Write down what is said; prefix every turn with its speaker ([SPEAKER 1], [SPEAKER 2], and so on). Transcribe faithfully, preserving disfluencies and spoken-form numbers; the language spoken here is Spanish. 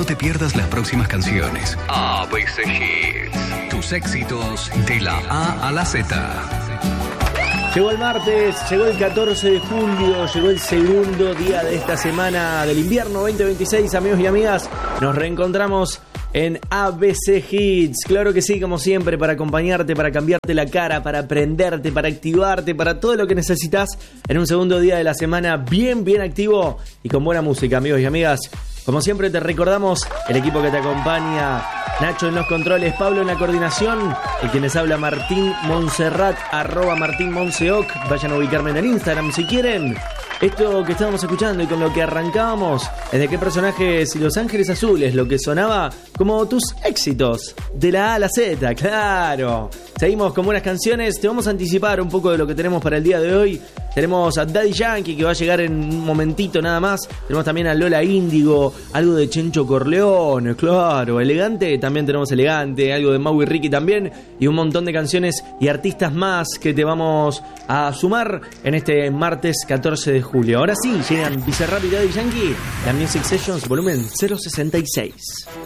[SPEAKER 1] te pierdas las próximas canciones. A B C Hits. Tus éxitos de la A a la Z.
[SPEAKER 2] Llegó el martes, llegó el catorce de julio, llegó el segundo día de esta semana del invierno veinte veintiséis, amigos y amigas. Nos reencontramos en A B C Hits, claro que sí, como siempre, para acompañarte, para cambiarte la cara, para aprenderte, para activarte, para todo lo que necesitas en un segundo día de la semana bien, bien activo y con buena música, amigos y amigas. Como siempre te recordamos, el equipo que te acompaña: Nacho en los controles, Pablo en la coordinación, y quienes habla Martín Monserrat, arroba Martín Monseoc. Vayan a ubicarme en el Instagram si quieren. Esto que estábamos escuchando y con lo que arrancábamos es de qué personajes y Los Ángeles Azules, lo que sonaba como tus éxitos de la A a la Z, claro. Seguimos con buenas canciones, te vamos a anticipar un poco de lo que tenemos para el día de hoy. Tenemos a Daddy Yankee, que va a llegar en un momentito nada más. Tenemos también a Lola Índigo, algo de Chencho Corleone, claro, Elegante, también tenemos Elegante, algo de Mau y Ricky también, y un montón de canciones y artistas más que te vamos a sumar en este martes catorce de julio. Ahora sí, llegan Bizarrap y Daddy Yankee, la Music Sessions volumen cero sesenta y seis.